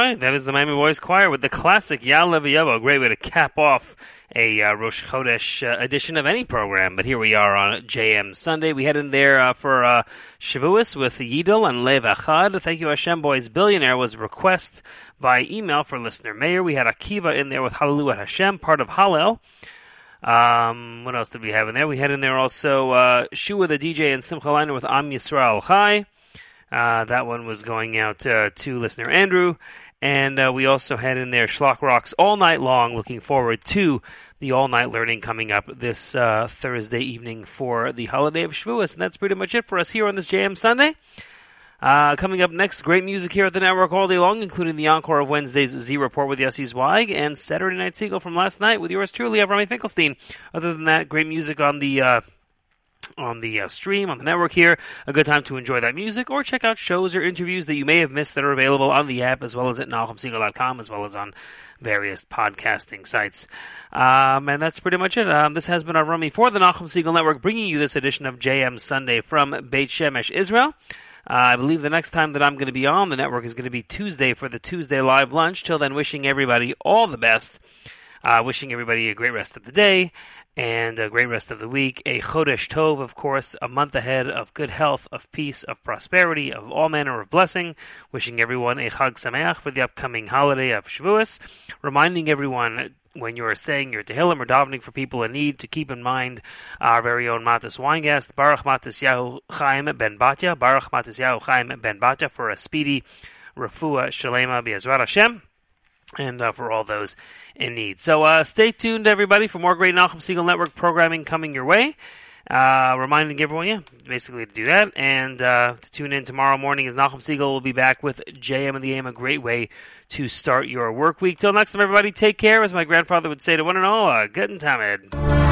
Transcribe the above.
right, that is the Miami Boys Choir with the classic Ya'aleh V'Yavo. A great way to cap off a Rosh Chodesh edition of any program. But here we are on JM Sunday. We head in there for Shavuos with Yidel and Lev Achad. Thank you, Hashem Boys. Billionaire was a request by email for listener Mayor. We had Akiva in there with Hallelu Hashem, part of Hallel. What else did we have in there? We had in there also Shua the DJ and Simcha Leiner with Am Yisrael Chai. That one was going out to listener Andrew. And we also had in there Shlock Rocks all night long. Looking forward to the all-night learning coming up this Thursday evening for the holiday of Shavuos. And that's pretty much it for us here on this JM Sunday. Coming up next, great music here at the network all day long, including the encore of Wednesday's Z Report with Yossi Zweig and Saturday Night Seagull from last night with yours truly, Avrami Finkelstein. Other than that, great music on the stream, on the network here. A good time to enjoy that music or check out shows or interviews that you may have missed that are available on the app as well as at NachumSegal.com as well as on various podcasting sites. And that's pretty much it. This has been Avrami for the Nachum Segal Network, bringing you this edition of JM Sunday from Beit Shemesh, Israel. I believe the next time that I'm going to be on the network is going to be Tuesday for the Tuesday Live Lunch. Till then, wishing everybody all the best. Wishing everybody a great rest of the day and a great rest of the week. A Chodesh Tov, of course, a month ahead of good health, of peace, of prosperity, of all manner of blessing. Wishing everyone a Chag Sameach for the upcoming holiday of Shavuos. Reminding everyone, when you are saying your Tehillim or davening for people in need, to keep in mind our very own Matis Weingast, Baruch Matisyahu Chaim Ben Batya, Baruch Matisyahu Chaim Ben Batya, for a speedy Refuah Shalema B'Ezrat Hashem, and for all those in need. So stay tuned, everybody, for more great Nachum Segal Network programming coming your way. Reminding everyone, basically to do that, and to tune in tomorrow morning as Nachum Segal will be back with JM and the AM, a great way to start your work week. Till next time, everybody, take care. As my grandfather would say to one and all, Guten Tamid.